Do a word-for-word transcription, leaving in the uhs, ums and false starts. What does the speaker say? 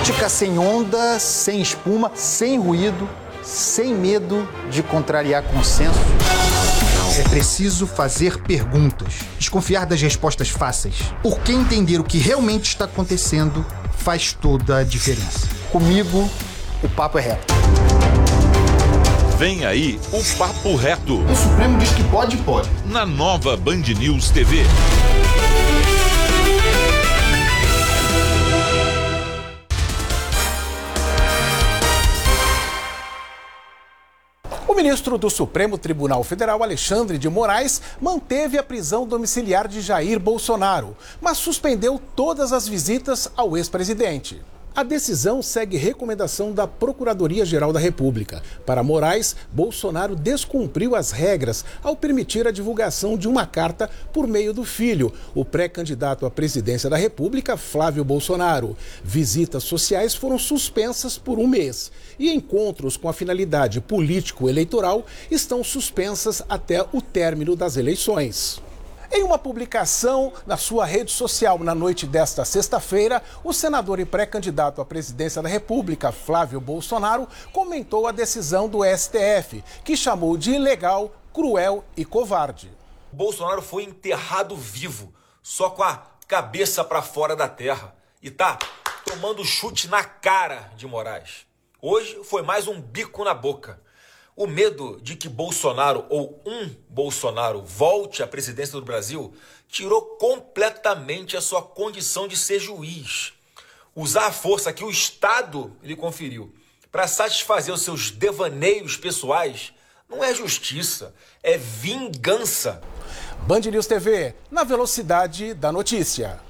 Política sem onda, sem espuma, sem ruído, sem medo de contrariar consenso. É preciso fazer perguntas, desconfiar das respostas fáceis, porque entender o que realmente está acontecendo faz toda a diferença. Comigo, o papo é reto. Vem aí o Papo Reto. O Supremo diz que pode, pode. Na nova Band News T V. O ministro do Supremo Tribunal Federal, Alexandre de Moraes, manteve a prisão domiciliar de Jair Bolsonaro, mas suspendeu todas as visitas ao ex-presidente. A decisão segue recomendação da Procuradoria-Geral da República. Para Moraes, Bolsonaro descumpriu as regras ao permitir a divulgação de uma carta por meio do filho, o pré-candidato à presidência da República, Flávio Bolsonaro. Visitas sociais foram suspensas por um mês e encontros com a finalidade político-eleitoral estão suspensas até o término das eleições. Em uma publicação na sua rede social na noite desta sexta-feira, o senador e pré-candidato à presidência da República, Flávio Bolsonaro, comentou a decisão do S T F, que chamou de ilegal, cruel e covarde. Bolsonaro foi enterrado vivo, só com a cabeça para fora da terra, e tá tomando chute na cara de Moraes. Hoje foi mais um bico na boca. O medo de que Bolsonaro, ou um Bolsonaro, volte à presidência do Brasil, tirou completamente a sua condição de ser juiz. Usar a força que o Estado lhe conferiu para satisfazer os seus devaneios pessoais não é justiça, é vingança. Band News T V, na velocidade da notícia.